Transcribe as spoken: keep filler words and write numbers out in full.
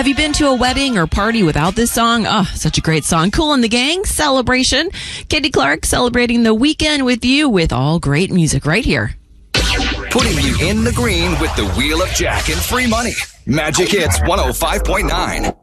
Have you been to a wedding or party without this song? Oh, such a great song. Kool and the Gang, Celebration. Katie Clark celebrating the weekend with you with all great music right here. Putting you in the green with the Wheel of Jack and free money. Magic Hits one oh five point nine.